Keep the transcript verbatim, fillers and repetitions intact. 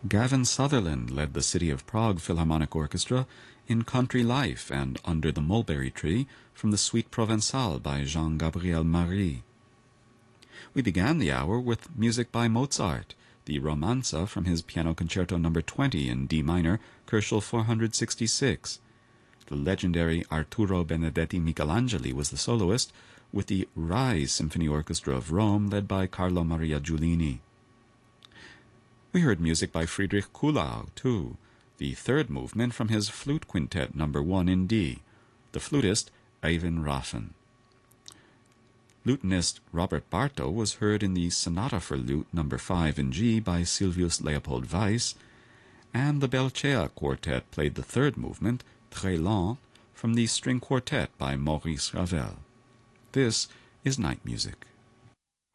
Gavin Sutherland led the City of Prague Philharmonic Orchestra in Country Life and Under the Mulberry Tree from the Suite Provençale by Jean-Gabriel Marie. We began the hour with music by Mozart, the Romanza from his Piano Concerto number twenty in D minor, Koelschel four hundred sixty-six. The legendary Arturo Benedetti Michelangeli was the soloist, with the Rai Symphony Orchestra of Rome led by Carlo Maria Giulini. We heard music by Friedrich Kuhlau, too, the third movement from his Flute Quintet number one in D, the flutist Eivind Raffen. Lutenist Robert Bartow was heard in the Sonata for Lute number five in G by Silvius Leopold Weiss, and the Belcea Quartet played the third movement, Très Lent, from the String Quartet by Maurice Ravel. This is Night Music.